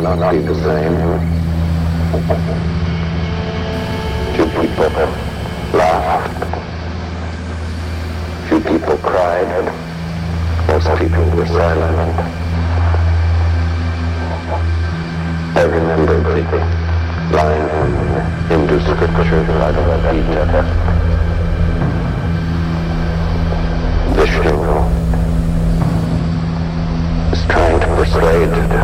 not be the same. Few people laughed. Few people cried. Most people were silent. I remember the line from Hindu scripture, Bhagavad Gita. Vishnu is trying to persuade